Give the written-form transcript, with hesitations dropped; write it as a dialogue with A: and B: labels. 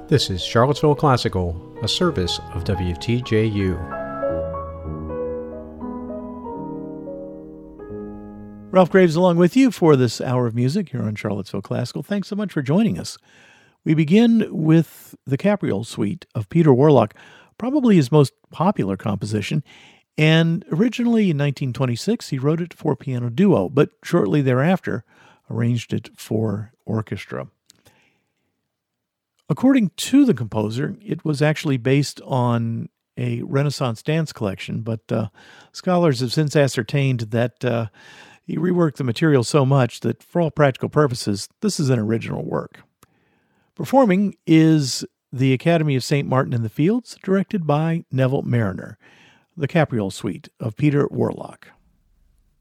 A: This is Charlottesville Classical, a service of WTJU.
B: Ralph Graves along with you for this hour of music here on Charlottesville Classical. Thanks so much for joining us. We begin with the Capriole Suite of Peter Warlock, probably his most popular composition. And originally in 1926, he wrote it for piano duo, but shortly thereafter arranged it for orchestra. According to the composer, it was actually based on a Renaissance dance collection, but scholars have since ascertained that he reworked the material so much that for all practical purposes, this is an original work. Performing is the Academy of St. Martin in the Fields, directed by Neville Marriner, the Capriole Suite of Peter Warlock.